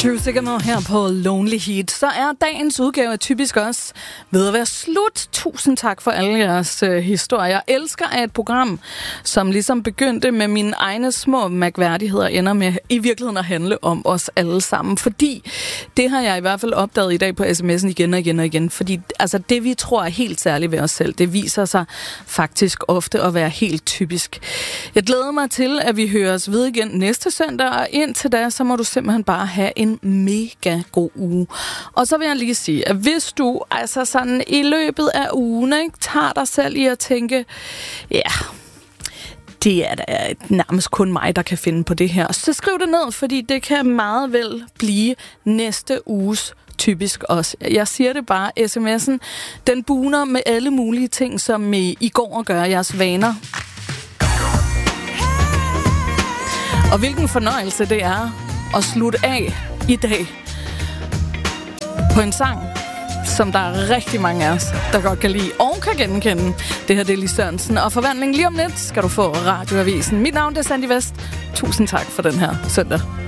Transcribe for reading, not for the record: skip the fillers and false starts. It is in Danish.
True Sigamore her på Lonely Heat. Så er dagens udgave af Typisk Os ved at være slut. Tusind tak for alle jeres historier. Jeg elsker, at et program, som ligesom begyndte med mine egne små mærkværdigheder, ender med i virkeligheden at handle om os alle sammen. Fordi det har jeg i hvert fald opdaget i dag på sms'en igen og igen og igen. Fordi altså, det, vi tror er helt særligt ved os selv, det viser sig faktisk ofte at være helt typisk. Jeg glæder mig til, at vi høres ved igen næste søndag, og indtil da, så må du simpelthen bare have en mega god uge. Og så vil jeg lige sige, at hvis du altså sådan i løbet af ugen ikke, tager dig selv i at tænke, ja, det er da nærmest kun mig, der kan finde på det her. Så skriv det ned, fordi det kan meget vel blive næste uges Typisk Os. Jeg siger det bare, sms'en, den buner med alle mulige ting, som I går og gør jeres vaner. Og hvilken fornøjelse det er at slutte af i dag på en sang, som der er rigtig mange af os, der godt kan lide og kan genkende. Det her det er Lis Sørensen, og forvandling lige om lidt skal du få Radioavisen. Mit navn er Sandy Vest. Tusind tak for den her søndag.